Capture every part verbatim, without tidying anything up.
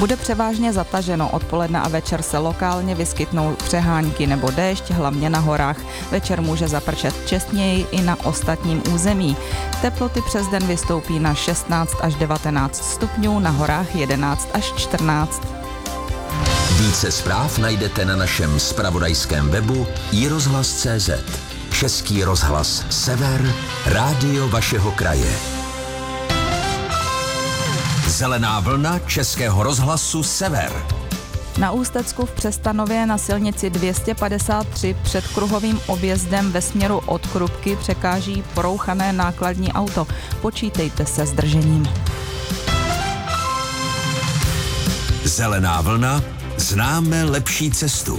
Bude převážně zataženo, odpoledne a večer se lokálně vyskytnou přehánky nebo déšť, hlavně na horách. Večer může zapršet četněji i na ostatním území. Teploty přes den vystoupí na šestnáct až devatenáct stupňů, na horách jedenáct až čtrnáct. Více zpráv najdete na našem zpravodajském webu i rozhlas tečka cé zet. Český rozhlas Sever, rádio vašeho kraje. Zelená vlna Českého rozhlasu Sever. Na Ústecku v Přestanově na silnici dvě stě padesát tři před kruhovým objezdem ve směru od Krupky překáží porouchané nákladní auto. Počítejte se s držením. Zelená vlna, známe lepší cestu.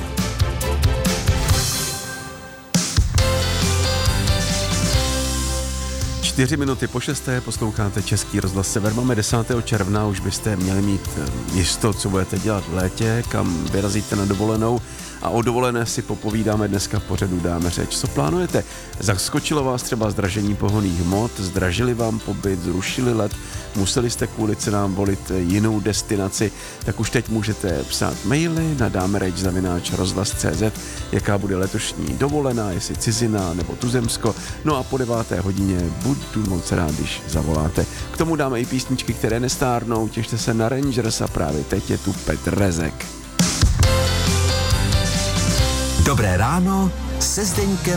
Čtyři minuty po šesté posloucháte Český rozhlas Sever. Máme desátého června, už byste měli mít jisto, co budete dělat v létě, kam vyrazíte na dovolenou. A o dovolené si popovídáme dneska v pořadu Dáme řeč. Co plánujete? Zaskočilo vás třeba zdražení pohonných hmot, zdražili vám pobyt, zrušili let, museli jste kvůli cenám volit jinou destinaci, tak už teď můžete psát maily na dámereč zavináč rozhlas tečka cé zet, jaká bude letošní dovolená, jestli cizina nebo tuzemsko. No a po deváté hodině budu moc rád, když zavoláte. K tomu dáme i písničky, které nestárnou, těšte se na Rangers a právě teď je tu Petr Rezek. Dobré ráno se Zdeňkem